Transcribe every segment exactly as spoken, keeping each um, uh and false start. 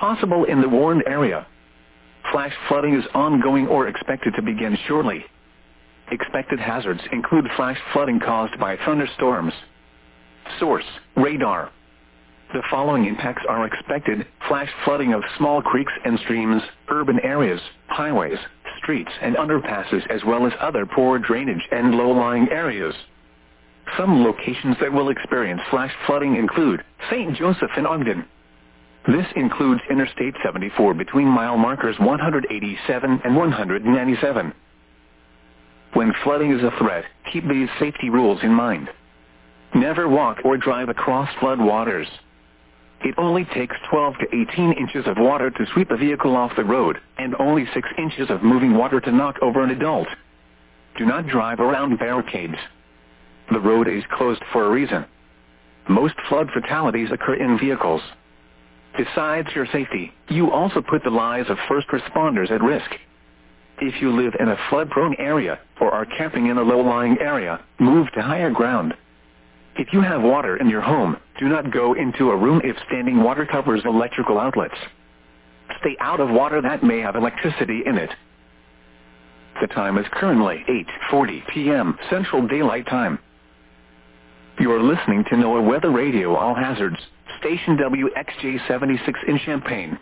possible in the warned area. Flash flooding is ongoing or expected to begin shortly. Expected hazards include flash flooding caused by thunderstorms. Source: radar. The following impacts are expected: flash flooding of small creeks and streams, urban areas, highways, streets and underpasses, as well as other poor drainage and low-lying areas. Some locations that will experience flash flooding include Saint Joseph in Ogden. This includes Interstate seventy-four between mile markers one hundred eighty-seven and one hundred ninety-seven. When flooding is a threat, keep these safety rules in mind. Never walk or drive across flood waters. It only takes twelve to eighteen inches of water to sweep a vehicle off the road, and only six inches of moving water to knock over an adult. Do not drive around barricades. The road is closed for a reason. Most flood fatalities occur in vehicles. Besides your safety, you also put the lives of first responders at risk. If you live in a flood-prone area or are camping in a low-lying area, move to higher ground. If you have water in your home, do not go into a room if standing water covers electrical outlets. Stay out of water that may have electricity in it. The time is currently eight forty p m Central Daylight Time. You are listening to NOAA Weather Radio All Hazards, station W X J seventy-six in Champaign.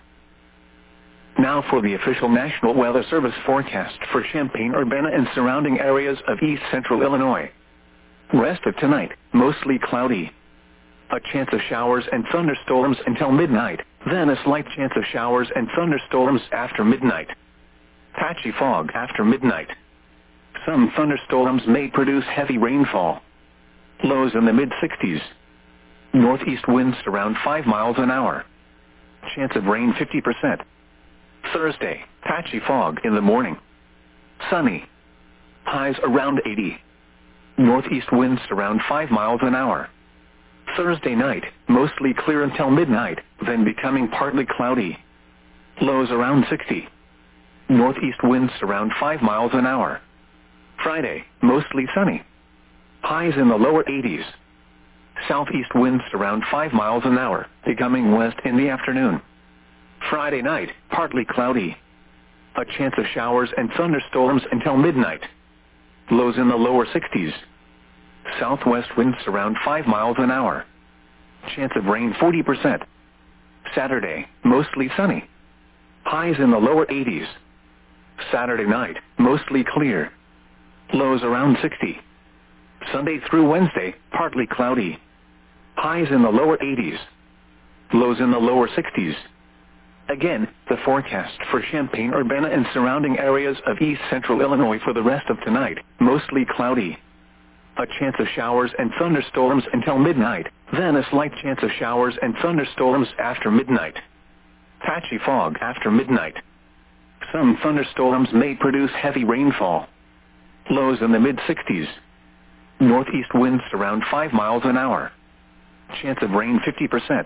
Now for the official National Weather Service forecast for Champaign-Urbana and surrounding areas of east central Illinois. Rest of tonight, mostly cloudy. A chance of showers and thunderstorms until midnight, then a slight chance of showers and thunderstorms after midnight. Patchy fog after midnight. Some thunderstorms may produce heavy rainfall. Lows in the mid sixties. Northeast winds around five miles an hour. Chance of rain fifty percent. Thursday, patchy fog in the morning. Sunny. Highs around eighty. Northeast winds around five miles an hour. Thursday night, mostly clear until midnight, then becoming partly cloudy. Lows around sixty. Northeast winds around five miles an hour. Friday, mostly sunny. Highs in the lower eighties. Southeast winds around five miles an hour, becoming west in the afternoon. Friday night, partly cloudy. A chance of showers and thunderstorms until midnight. Lows in the lower sixties. Southwest winds around five miles an hour. Chance of rain forty percent. Saturday, mostly sunny. Highs in the lower eighties. Saturday night, mostly clear. Lows around sixty. Sunday through Wednesday, partly cloudy. Highs in the lower eighties. Lows in the lower sixties. Again, the forecast for Champaign-Urbana and surrounding areas of east central Illinois for the rest of tonight, mostly cloudy. A chance of showers and thunderstorms until midnight, then a slight chance of showers and thunderstorms after midnight. Patchy fog after midnight. Some thunderstorms may produce heavy rainfall. Lows in the mid sixties. Northeast winds around five miles an hour. Chance of rain fifty percent.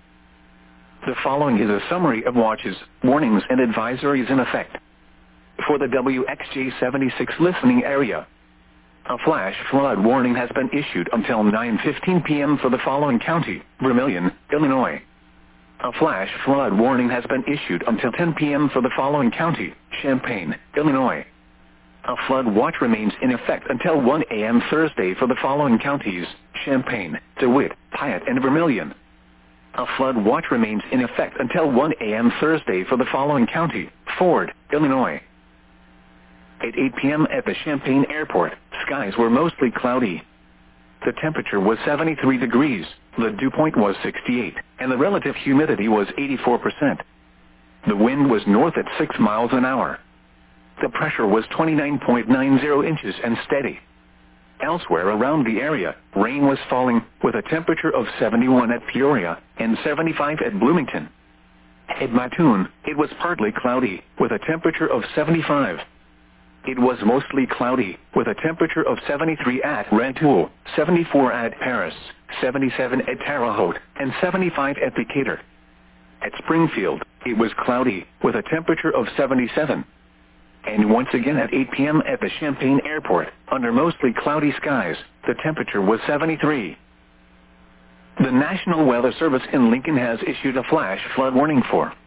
The following is a summary of watches, warnings and advisories in effect. For the W X J seventy-six listening area, a flash flood warning has been issued until nine fifteen p m for the following county: Vermilion, Illinois. A flash flood warning has been issued until ten p m for the following county: Champaign, Illinois. A flood watch remains in effect until one a m Thursday for the following counties: Champaign, DeWitt, Piatt and Vermilion. A flood watch remains in effect until one a m Thursday for the following county: Ford, Illinois. At eight p m at the Champaign Airport, skies were mostly cloudy. The temperature was seventy-three degrees, the dew point was sixty-eight, and the relative humidity was eighty-four percent. The wind was north at six miles an hour. The pressure was twenty-nine point nine zero inches and steady. Elsewhere around the area, rain was falling, with a temperature of seventy-one at Peoria and seventy-five at Bloomington. At Mattoon, it was partly cloudy, with a temperature of seventy-five. It was mostly cloudy, with a temperature of seventy-three at Rantoul, seventy-four at Paris, seventy-seven at Terre Haute, and seventy-five at Decatur. At Springfield, it was cloudy, with a temperature of seventy-seven. And once again at eight p m at the Champaign Airport, under mostly cloudy skies, the temperature was seventy-three. The National Weather Service in Lincoln has issued a flash flood warning for